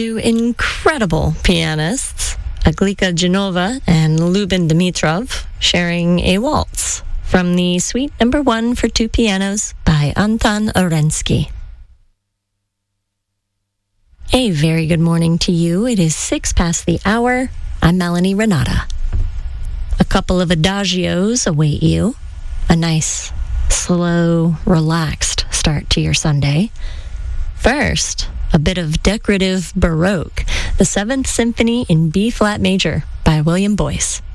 two incredible pianists, Aglika Genova and Lubin Dimitrov, sharing a waltz from the Suite No. 1 for two pianos by Anton Orensky. A very good morning to you. It is 6 past the hour. I'm Melanie Renata. A couple of adagios await you. A nice, slow, relaxed start to your Sunday. First, a bit of decorative Baroque, the 7th Symphony in B-flat major by William Boyce.